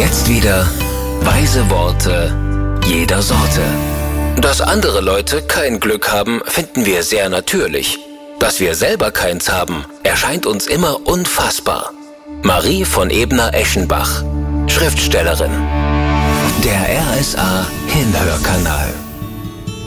Jetzt wieder weise Worte jeder Sorte. Dass andere Leute kein Glück haben, finden wir sehr natürlich. Dass wir selber keins haben, erscheint uns immer unfassbar. Marie von Ebner-Eschenbach, Schriftstellerin. Der RSA Hinhörkanal.